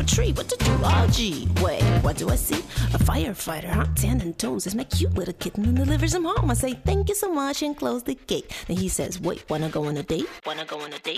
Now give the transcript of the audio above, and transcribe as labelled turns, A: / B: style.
A: a tree. What to do? Oh, gee. Wait, what do I see? A firefighter, hot tan and tones. Is my cute little kitten and delivers him home. I say, thank you so much and close the gate. Then he says, wait, wanna go on a date? Wanna go on a date?